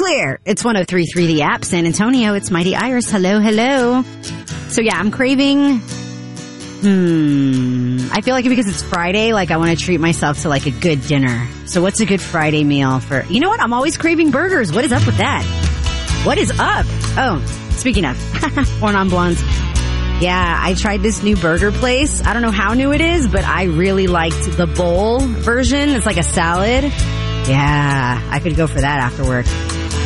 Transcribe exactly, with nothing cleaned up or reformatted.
Clear. It's one oh three point three The App. San Antonio, it's Mighty Iris. Hello, hello. So yeah, I'm craving... Hmm. I feel like because it's Friday, like I want to treat myself to like a good dinner. So what's a good Friday meal for... You know what? I'm always craving burgers. What is up with that? What is up? Oh, speaking of, Four Non-Blondes. Yeah, I tried this new burger place. I don't know how new it is, but I really liked the bowl version. It's like a salad. Yeah, I could go for that after work.